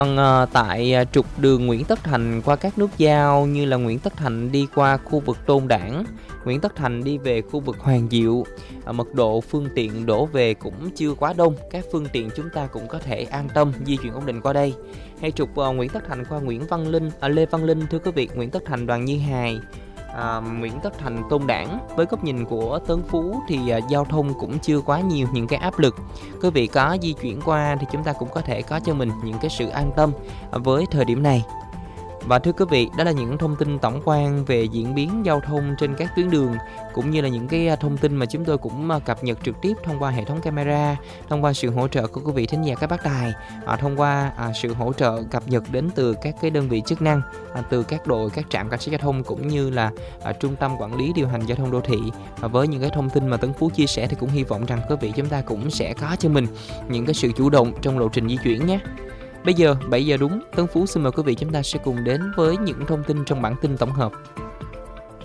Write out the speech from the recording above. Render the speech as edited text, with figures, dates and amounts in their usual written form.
Tại trục đường Nguyễn Tất Thành qua các nút giao như là Nguyễn Tất Thành đi qua khu vực Tôn Đản, Nguyễn Tất Thành đi về khu vực Hoàng Diệu, mật độ phương tiện đổ về cũng chưa quá đông, các phương tiện chúng ta cũng có thể an tâm di chuyển ổn định qua đây. Hay trục Nguyễn Tất Thành qua Lê Văn Linh, thưa quý vị, Nguyễn Tất Thành Đoàn Như Hài, Nguyễn Tất Thành Tôn Đản. Với góc nhìn của Tấn Phú thì giao thông cũng chưa quá nhiều những cái áp lực. Quý vị có di chuyển qua thì chúng ta cũng có thể có cho mình những cái sự an tâm với thời điểm này. Và thưa quý vị, đó là những thông tin tổng quan về diễn biến giao thông trên các tuyến đường, cũng như là những cái thông tin mà chúng tôi cũng cập nhật trực tiếp thông qua hệ thống camera, thông qua sự hỗ trợ của quý vị thính giả các bác đài, thông qua sự hỗ trợ cập nhật đến từ các cái đơn vị chức năng, từ các đội, các trạm cảnh sát giao thông, cũng như là trung tâm quản lý điều hành giao thông đô thị. Với những cái thông tin mà Tấn Phú chia sẻ thì cũng hy vọng rằng quý vị chúng ta cũng sẽ có cho mình những cái sự chủ động trong lộ trình di chuyển nhé. Bây giờ 7 giờ đúng, Tấn Phú xin mời quý vị chúng ta sẽ cùng đến với những thông tin trong bản tin tổng hợp.